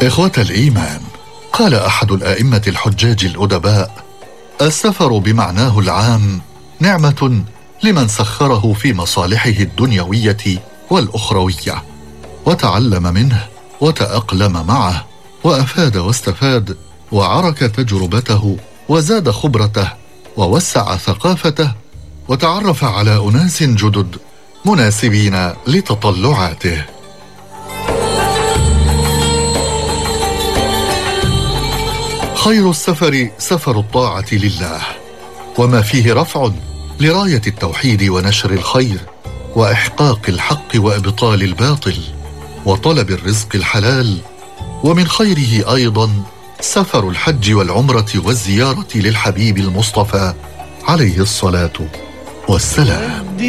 إخوة الإيمان، قال أحد الآئمة الحجاج الأدباء: السفر بمعناه العام نعمة لمن سخره في مصالحه الدنيوية والأخروية، وتعلم منه وتأقلم معه وأفاد واستفاد، وعرك تجربته وزاد خبرته ووسع ثقافته، وتعرف على أناس جدد مناسبين لتطلعاته. خير السفر سفر الطاعة لله، وما فيه رفع لراية التوحيد ونشر الخير وإحقاق الحق وإبطال الباطل وطلب الرزق الحلال. ومن خيره أيضا سفر الحج والعمرة والزيارة للحبيب المصطفى عليه الصلاة والسلام.